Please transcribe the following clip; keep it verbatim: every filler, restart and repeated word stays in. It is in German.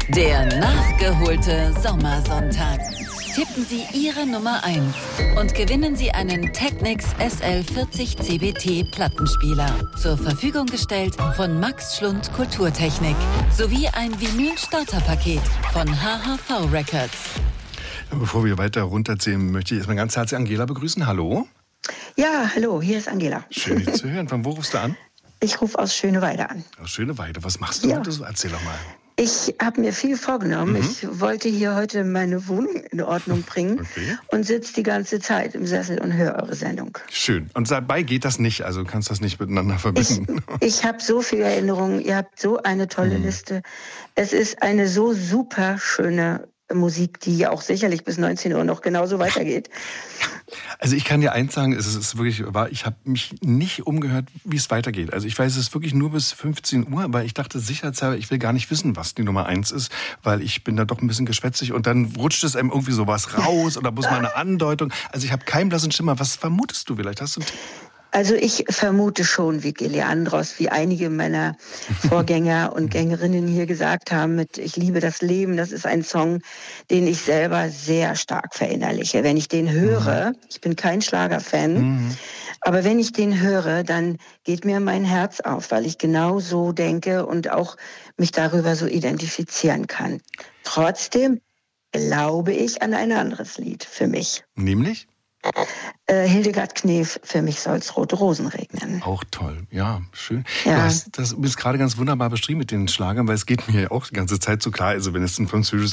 Der nachgeholte Sommersonntag. Tippen Sie Ihre Nummer eins und gewinnen Sie einen Technics S L vierzig C B T Plattenspieler. Zur Verfügung gestellt von Max Schlund Kulturtechnik. Sowie ein Vinyl-Starterpaket von H H V Records. Bevor wir weiter runterzählen, möchte ich erstmal ganz herzlich Angela begrüßen. Hallo. Ja, hallo, hier ist Angela. Schön, dich zu hören. Von wo rufst du an? Ich rufe aus Schöneweide an. Aus Schöneweide. Was machst du ja. heute so? Erzähl doch mal. Ich habe mir viel vorgenommen. Mhm. Ich wollte hier heute meine Wohnung in Ordnung bringen okay. und sitze die ganze Zeit im Sessel und höre eure Sendung. Schön. Und dabei geht das nicht, also kannst du das nicht miteinander verbinden. Ich, ich habe so viele Erinnerungen. Ihr habt so eine tolle mhm. Liste. Es ist eine so super schöne Musik, die ja auch sicherlich bis neunzehn Uhr noch genauso weitergeht. Also ich kann dir eins sagen, es ist wirklich wahr, ich habe mich nicht umgehört, wie es weitergeht. Also ich weiß es ist wirklich nur bis fünfzehn Uhr, aber ich dachte sicherheitshalber, ich will gar nicht wissen, was die Nummer eins ist, weil ich bin da doch ein bisschen geschwätzig und dann rutscht es einem irgendwie sowas raus oder muss mal eine Andeutung. Also ich habe keinen blassen Schimmer. Was vermutest du vielleicht? Hast du einen Tipp? Also ich vermute schon, wie Leandros, wie einige meiner Vorgänger und Gängerinnen hier gesagt haben, mit Ich liebe das Leben, das ist ein Song, den ich selber sehr stark verinnerliche. Wenn ich den höre, mhm. ich bin kein Schlagerfan, mhm. aber wenn ich den höre, dann geht mir mein Herz auf, weil ich genau so denke und auch mich darüber so identifizieren kann. Trotzdem glaube ich an ein anderes Lied für mich. Nämlich? Äh, Hildegard Knef, für mich soll's rote Rosen regnen. Auch toll, ja, schön. Ja. Du hast das bist gerade ganz wunderbar beschrieben mit den Schlagern, weil es geht mir ja auch die ganze Zeit so klar, also wenn es ein französisches